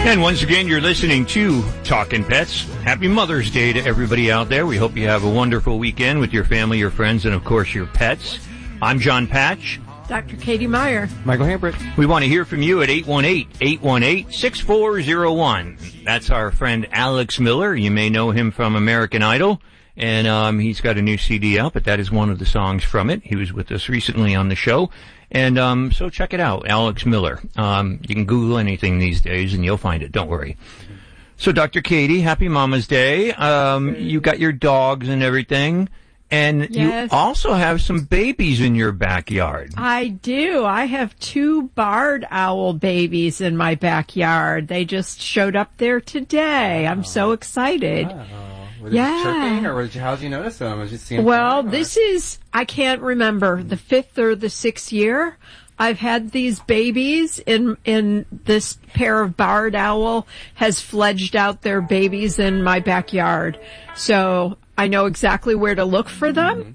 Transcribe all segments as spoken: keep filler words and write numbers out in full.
And once again, you're listening to Talkin' Pets. Happy Mother's Day to everybody out there. We hope you have a wonderful weekend with your family, your friends, and, of course, your pets. I'm John Patch. Doctor Katie Meyer. Michael Hambrick. We want to hear from you at eight one eight, eight one eight, six four zero one. That's our friend Alex Miller. You may know him from American Idol. And um, he's got a new C D out, but that is one of the songs from it. He was with us recently on the show. And um, so check it out, Alex Miller. Um, you can Google anything these days, and you'll find it. Don't worry. So, Doctor Katie, happy Mama's Day. Um, you got your dogs and everything. And yes. You also have some babies in your backyard. I do. I have two barred owl babies in my backyard. They just showed up there today. I'm so excited. Wow. Were they Yeah. chirping, or was you, how did you notice them? Was you seeing Well, them, this is, I can't remember, the fifth or the sixth year. I've had these babies in, in this pair of barred owl has fledged out their babies in my backyard. So I know exactly where to look for them. Mm-hmm.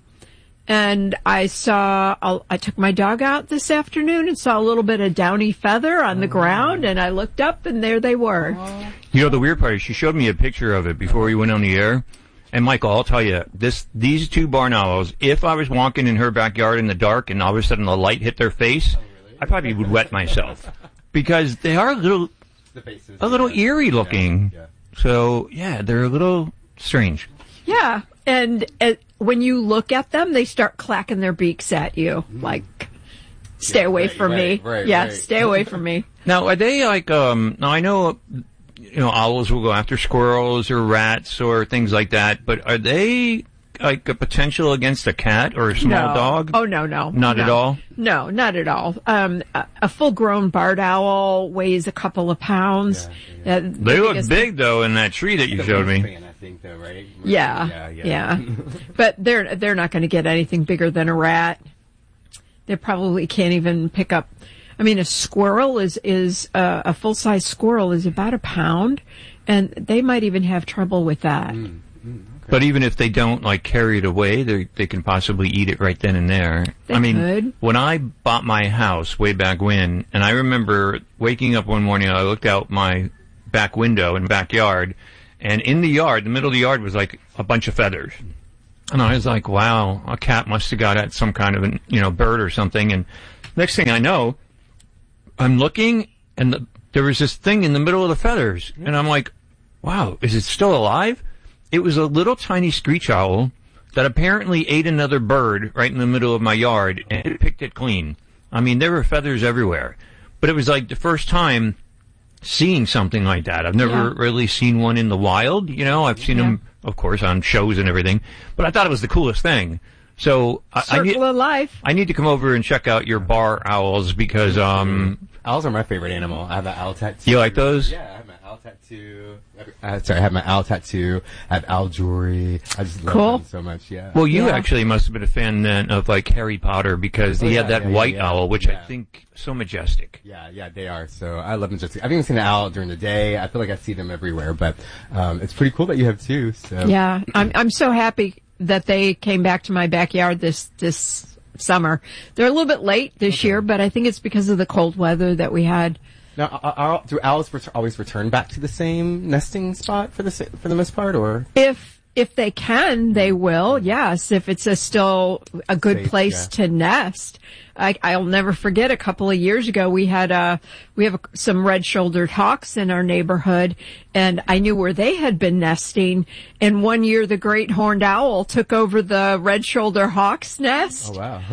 And I saw, a, I took my dog out this afternoon and saw a little bit of downy feather on the ground, and I looked up and there they were. You know, the weird part is she showed me a picture of it before we went on the air. And Michael, I'll tell you, this, these two barn owls, if I was walking in her backyard in the dark and all of a sudden the light hit their face, I probably would wet myself. Because they are a little, the faces, a little yeah. eerie looking. Yeah, yeah. So, yeah, they're a little strange. Yeah. And uh, when you look at them, they start clacking their beaks at you. Like, stay Yeah, away right, from right, me. right, yeah, right. stay away from me. Now, are they like, um, now I know, you know, owls will go after squirrels or rats or things like that, but are they like a potential against a cat or a small no. dog? Oh, no, no. Not no. at all? No, not at all. Um, a, a full-grown barred owl weighs a couple of pounds. Yeah, Uh, They the look biggest- big, though, in that tree that you The showed me. wingspan, I think, though, right? Yeah, yeah, yeah. yeah. But they're they're not going to get anything bigger than a rat. They probably can't even pick up. I mean, a squirrel is is uh, a full size squirrel is about a pound, and they might even have trouble with that. Mm, mm, okay. But even if they don't, like, carry it away, they they can possibly eat it right then and there. They I mean, could. when I bought my house way back when, and I remember waking up one morning, I looked out my back window in the backyard, and in the yard, the middle of the yard was like a bunch of feathers. And I was like, wow, a cat must have got at some kind of, an, you know, bird or something. And next thing I know, I'm looking, and the, there was this thing in the middle of the feathers. And I'm like, wow, is it still alive? It was a little tiny screech owl that apparently ate another bird right in the middle of my yard, and it picked it clean. I mean, there were feathers everywhere. But it was like the first time seeing something like that. I've never Yeah. really seen one in the wild, you know. I've seen Yeah. them, of course, on shows and everything. But I thought it was the coolest thing. So I, I, Circle need, of life. I need to come over and check out your bar owls because, um... Owls are my favorite animal. I have an owl tattoo. You like those? Yeah, I have my owl tattoo. Uh, sorry, I have my owl tattoo. I have owl jewelry. I just love Cool. them so much, yeah. Well, you Yeah. actually must have been a fan then of, like, Harry Potter because Oh, he yeah, had that yeah, white yeah, yeah. owl, which Yeah. I think so majestic. Yeah, yeah, they are. So I love them. Just I've even seen an owl during the day. I feel like I see them everywhere, but um, it's pretty cool that you have two. So Yeah, I'm I'm so happy that they came back to my backyard this this summer. They're a little bit late this Okay. year, but I think it's because of the cold weather that we had. Now, are, are, do owls ret- always return back to the same nesting spot for the sa- for the most part, or? If if they can, they will. Yes, if it's a still a good Safe, place yeah. to nest. I, I'll never forget. A couple of years ago, we had uh we have a, some red-shouldered hawks in our neighborhood, and I knew where they had been nesting. And one year, the great horned owl took over the red-shouldered hawk's nest. Oh wow!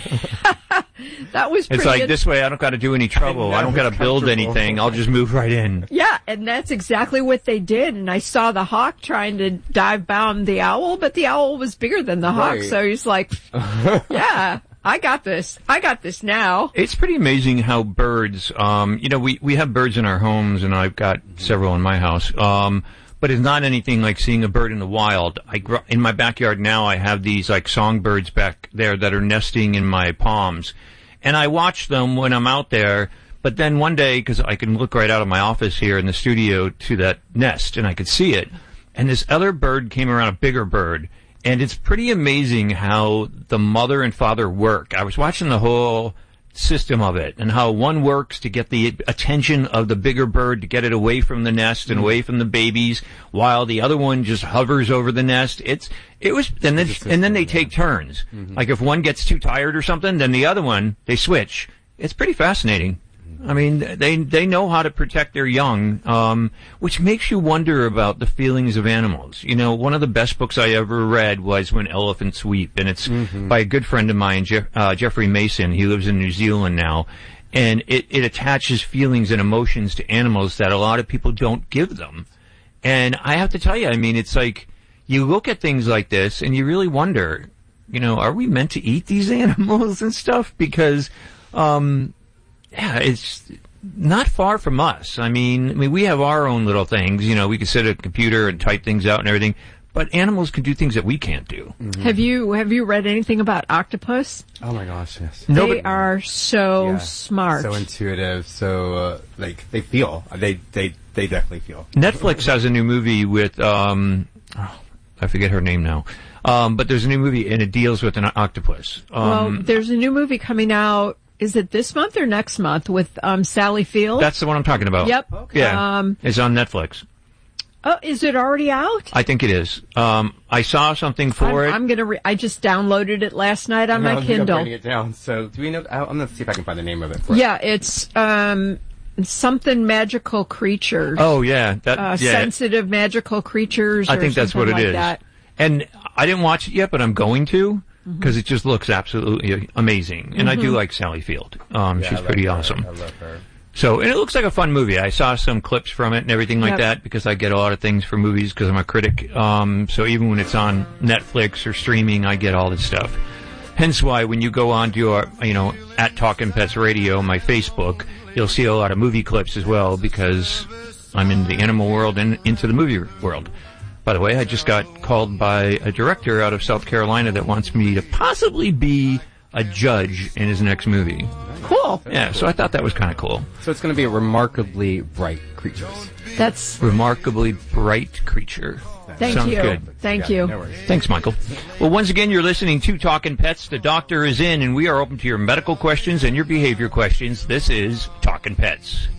That was pretty It's like, in- this way I don't got to do any trouble. I don't got to build comfortable. anything. I'll just move right in. Yeah, and that's exactly what they did. And I saw the hawk trying to dive bomb the owl, but the owl was bigger than the hawk. Right. So he's like, yeah, I got this. I got this now. It's pretty amazing how birds, um, you know, we, we have birds in our homes, and I've got several in my house. Um, but it's not anything like seeing a bird in the wild. I gr- in my backyard now, I have these like songbirds back there that are nesting in my palms, and I watch them when I'm out there. But then one day, because I can look right out of my office here in the studio to that nest, and I could see it, and this other bird came around, a bigger bird. And it's pretty amazing how the mother and father work. I was watching the whole system of it and how one works to get the attention of the bigger bird to get it away from the nest and away from the babies while the other one just hovers over the nest. It's, it was, and then, and then they take turns. Mm-hmm. Like if one gets too tired or something, then the other one, they switch. It's pretty fascinating. I mean, they they know how to protect their young, um, which makes you wonder about the feelings of animals. You know, one of the best books I ever read was When Elephants Weep, and it's mm-hmm. by a good friend of mine, Jeff, uh, Jeffrey Mason. He lives in New Zealand now, and it, it attaches feelings and emotions to animals that a lot of people don't give them. And I have to tell you, I mean, it's like you look at things like this, and you really wonder, you know, are we meant to eat these animals and stuff? Because um yeah, it's not far from us. I mean, I mean, we have our own little things. You know, we can sit at a computer and type things out and everything. But animals can do things that we can't do. Mm-hmm. Have you have you read anything about octopus? Oh my gosh, yes. They Nobody, are so yeah, smart, so intuitive, so uh, like they feel. They they they definitely feel. Netflix has a new movie with um, oh, I forget her name now. Um, but there's a new movie and it deals with an octopus. Um, well, there's a new movie coming out. Is it this month or next month with um, Sally Field? That's the one I'm talking about. Yep. Okay. Yeah. Um, it's on Netflix. Oh, is it already out? I think it is. Um, I saw something for I'm, it. I'm gonna. Re- I just downloaded it last night on No, my I'm Kindle. writing it down. So do we know? I'm gonna see if I can find the name of it. For Yeah, it's um, something magical creatures. Oh yeah, that uh, yeah. sensitive magical creatures. I or think that's what something it like is. That. And I didn't watch it yet, but I'm going to because Mm-hmm. it just looks absolutely amazing. And mm-hmm. I do like Sally Field. Um, Yeah, she's I pretty love her. awesome. I love her. So, and it looks like a fun movie. I saw some clips from it and everything like Yep. that because I get a lot of things for movies because I'm a critic. Um, so even when it's on Netflix or streaming, I get all this stuff. Hence why when you go on to our, you know, at Talkin' Pets Radio, my Facebook, you'll see a lot of movie clips as well because I'm in the animal world and into the movie world. By the way, I just got called by a director out of South Carolina that wants me to possibly be a judge in his next movie. Cool. Yeah, so I thought that was kind of cool. So it's going to be remarkably bright creatures. That's. Remarkably bright creature. Thank Sounds you. good. Thank Yeah, you. no worries. Thanks, Michael. Well, once again, you're listening to Talkin' Pets. The doctor is in, and we are open to your medical questions and your behavior questions. This is Talkin' Pets.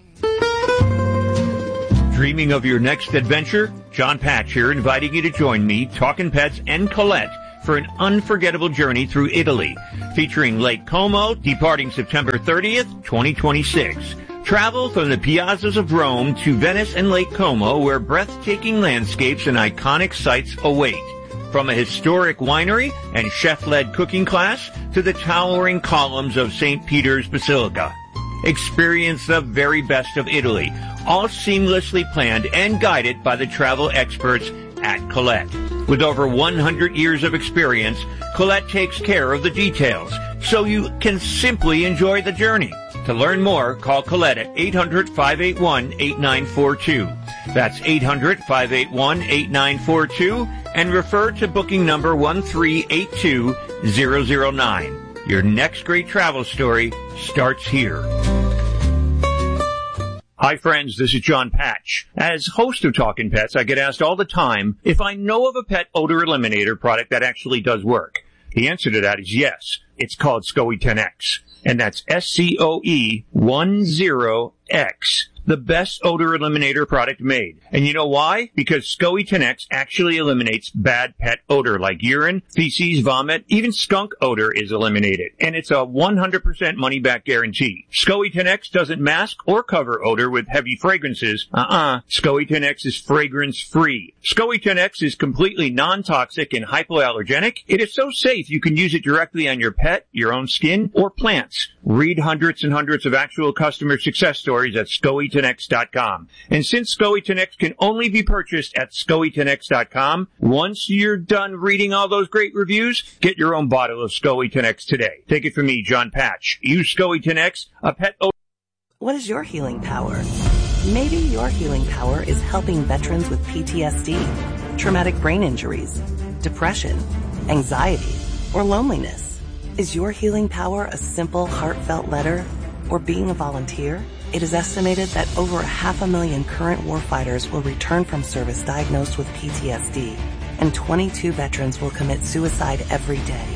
Dreaming of your next adventure? John Patch here, inviting you to join me, Talkin' Pets, and Colette for an unforgettable journey through Italy, featuring Lake Como, departing September thirtieth, twenty twenty-six. Travel from the piazzas of Rome to Venice and Lake Como, where breathtaking landscapes and iconic sights await. From a historic winery and chef-led cooking class to the towering columns of Saint Peter's Basilica. Experience the very best of Italy, all seamlessly planned and guided by the travel experts at Colette. With over one hundred years of experience, Colette takes care of the details, so you can simply enjoy the journey. To learn more, call Colette at eight hundred, five eight one, eight nine four two. That's eight hundred, five eight one, eight nine four two, and refer to booking number one three eight two zero zero nine. Your next great travel story starts here. Hi friends, this is John Patch. As host of Talkin' Pets, I get asked all the time if I know of a pet odor eliminator product that actually does work. The answer to that is yes. It's called SCOE ten X. And that's S C O E ten X. The best odor eliminator product made. And you know why? Because SCOE ten X actually eliminates bad pet odor like urine, feces, vomit, even skunk odor is eliminated. And it's a one hundred percent money-back guarantee. SCOE ten X doesn't mask or cover odor with heavy fragrances. Uh-uh. SCOE ten X is fragrance-free. SCOE ten X is completely non-toxic and hypoallergenic. It is so safe you can use it directly on your pet, your own skin, or plants. Read hundreds and hundreds of actual customer success stories at scoe ten x dot com. And since SCOE ten X can only be purchased at scoe ten x dot com, once you're done reading all those great reviews, get your own bottle of SCOE ten X today. Take it from me, John Patch. Use SCOE ten X, a pet odor. What is your healing power? Maybe your healing power is helping veterans with P T S D, traumatic brain injuries, depression, anxiety, or loneliness. Is your healing power a simple, heartfelt letter or being a volunteer? It is estimated that over a half a million current warfighters will return from service diagnosed with P T S D, and twenty-two veterans will commit suicide every day.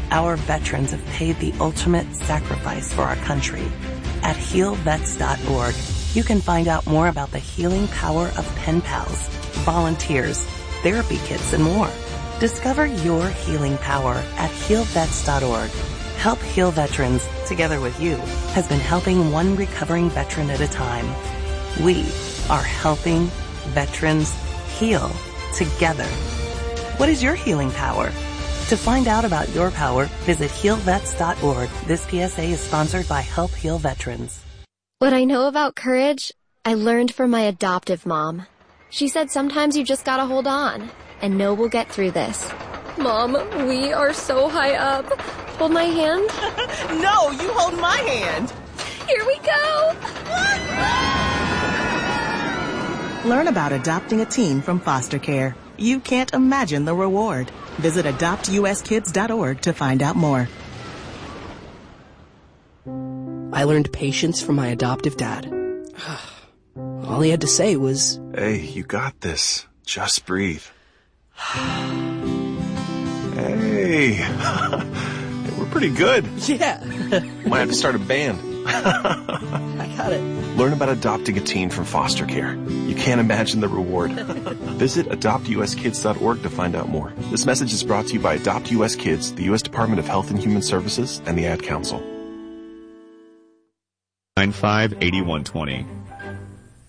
Our veterans have paid the ultimate sacrifice for our country. At heal vets dot org, you can find out more about the healing power of pen pals, volunteers, therapy kits, and more. Discover your healing power at heal vets dot org. Help Heal Veterans, together with you, has been helping one recovering veteran at a time. We are helping veterans heal together. What is your healing power? To find out about your power, visit heal vets dot org. This P S A is sponsored by Help Heal Veterans. What I know about courage, I learned from my adoptive mom. She said sometimes you just gotta hold on and know we'll get through this. Mom, we are so high up. Hold my hand. No, you hold my hand. Here we go. Learn about adopting a teen from foster care. You can't imagine the reward. Visit adopt u s kids dot org to find out more. I learned patience from my adoptive dad. All he had to say was, "Hey, you got this. Just breathe." Hey, we're pretty good. yeah. Might have to start a band. I got it. Learn about adopting a teen from foster care. You can't imagine the reward. Visit adopt u s kids dot org to find out more. This message is brought to you by Adopt U S Kids, the U S Department of Health and Human Services, and the Ad Council. nine five eight one two zero.